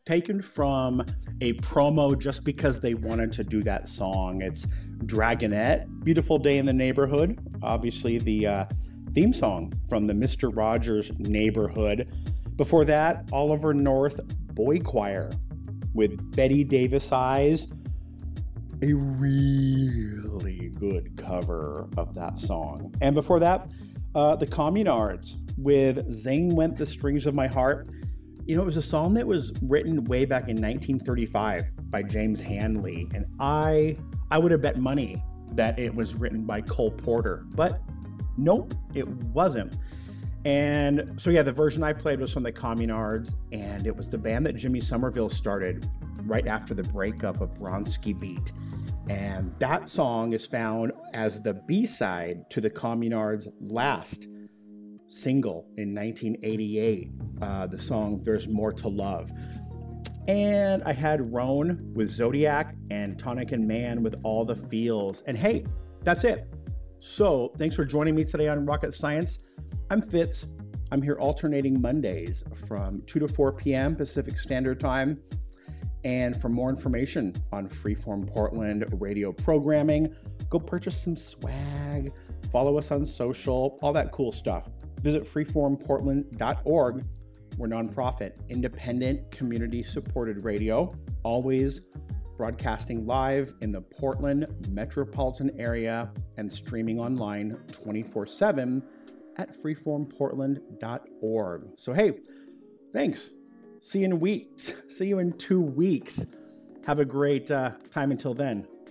taken from a promo just because they wanted to do that song. It's Dragonette, Beautiful Day in the Neighborhood, obviously the theme song from the Mr. Rogers Neighborhood. Before that, Oliver North Boy Choir with Betty Davis Eyes, a really good cover of that song. And before that, the Communards with Zane Went the Strings of My Heart. You know, it was a song that was written way back in 1935 by James Hanley, and I would have bet money that it was written by Cole Porter, but nope, it wasn't. And so yeah, the version I played was from the Communards, and it was the band that Jimmy Somerville started right after the breakup of Bronski Beat. And that song is found as the B-side to the Communards' last single in 1988, the song There's More to Love. And I had Roan with Zodiac and Tonic and Man with All the Feels. And hey, that's it. So thanks for joining me today on Rocket Science. I'm Fitz. I'm here alternating Mondays from 2 to 4 p.m. Pacific Standard Time. And for more information on Freeform Portland radio programming, go purchase some swag, follow us on social, all that cool stuff. Visit freeformportland.org. We're nonprofit, independent, community-supported radio, always broadcasting live in the Portland metropolitan area and streaming online 24/7 at freeformportland.org. So hey, thanks. See you in 2 weeks. Have a great time until then.